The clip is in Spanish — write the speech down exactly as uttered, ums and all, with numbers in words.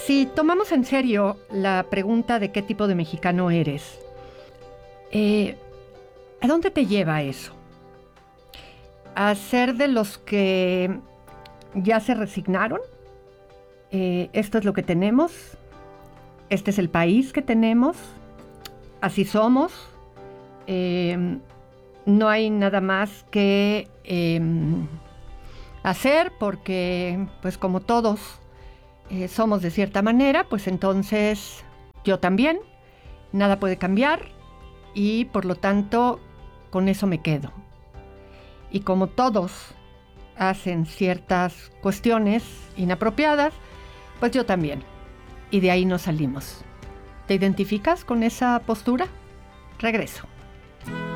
Si tomamos en serio la pregunta de qué tipo de mexicano eres, eh, ¿a dónde te lleva eso? ¿A ser de los que ya se resignaron? Eh, esto es lo que tenemos, este es el país que tenemos, así somos, eh, no hay nada más que eh, hacer porque, pues como todos eh, somos de cierta manera, pues entonces yo también, nada puede cambiar y por lo tanto con eso me quedo. Y como todos hacen ciertas cuestiones inapropiadas, pues yo también. Y de ahí nos salimos. ¿Te identificas con esa postura? Regreso.